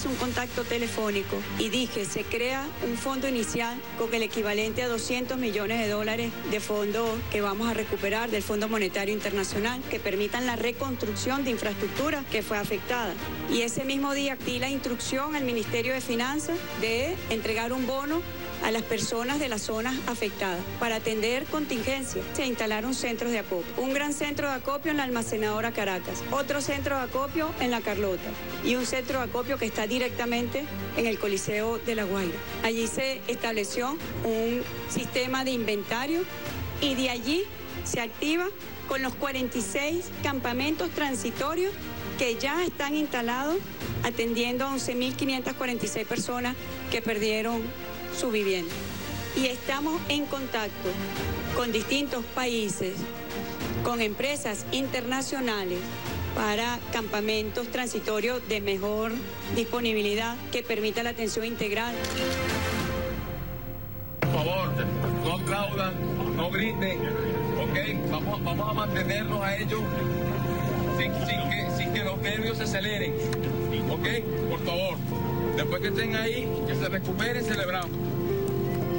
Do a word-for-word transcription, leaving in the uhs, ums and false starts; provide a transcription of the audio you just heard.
hice un contacto telefónico y dije, se crea un fondo inicial con el equivalente a doscientos millones de dólares de fondos que vamos a recuperar del Fondo Monetario Internacional que permitan la reconstrucción de infraestructura que fue afectada. Y ese mismo día di la instrucción al Ministerio de Finanzas de entregar un bono a las personas de las zonas afectadas para atender contingencias. Se instalaron centros de acopio. Un gran centro de acopio en la almacenadora Caracas, otro centro de acopio en La Carlota y un centro de acopio que está directamente en el Coliseo de La Guaira. Allí se estableció un sistema de inventario y de allí se activa con los cuarenta y seis campamentos transitorios que ya están instalados atendiendo a once mil quinientas cuarenta y seis personas que perdieron su vivienda. Y estamos en contacto con distintos países, con empresas internacionales para campamentos transitorios de mejor disponibilidad que permita la atención integral. Por favor, no aplaudan, no griten, ¿ok? Vamos, vamos a mantenernos a ellos sin, sin, que, sin que los nervios se aceleren, ¿ok? Por favor, después que estén ahí, que se recuperen, celebramos.